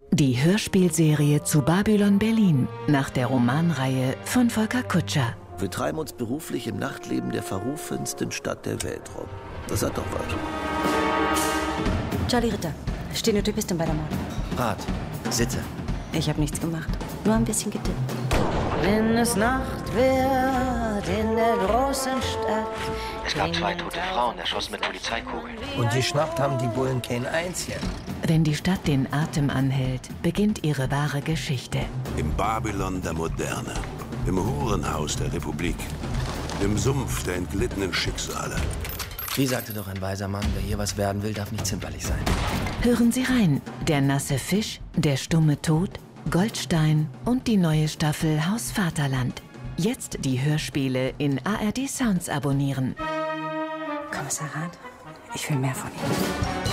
Die Hörspielserie zu Babylon Berlin nach der Romanreihe von Volker Kutscher. Wir treiben uns beruflich im Nachtleben der verrufensten Stadt der Welt rum. Das hat doch was. Charlie Ritter, Stenotypistin bei der Mord. Rat, Sitte. Ich habe nichts gemacht, nur ein bisschen getippt. Wenn es Nacht wird in der großen Stadt. Es gab 2 tote Frauen, erschossen mit Polizeikugeln. Und geschnappt haben die Bullen kein Einzchen. Wenn die Stadt den Atem anhält, beginnt ihre wahre Geschichte. Im Babylon der Moderne, im Hurenhaus der Republik, im Sumpf der entglittenen Schicksale. Wie sagte doch ein weiser Mann, wer hier was werden will, darf nicht zimperlich sein. Hören Sie rein, der nasse Fisch, der stumme Tod, Goldstein und die neue Staffel Haus Vaterland. Jetzt die Hörspiele in ARD Sounds abonnieren. Kommissar Rath, ich will mehr von Ihnen.